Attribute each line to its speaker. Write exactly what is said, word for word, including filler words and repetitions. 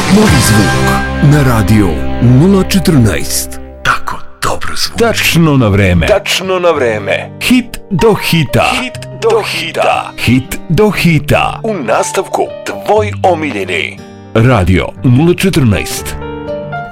Speaker 1: Novi zvuk na radio nula četrnaest. Tako dobro zvuči.
Speaker 2: Tačno na vreme.
Speaker 1: Tačno na vreme.
Speaker 2: Hit do hita.
Speaker 1: Hit do hita.
Speaker 2: Hit do hita.
Speaker 1: U nastavku tvoj omiljeni
Speaker 2: Radio nula četrnaest.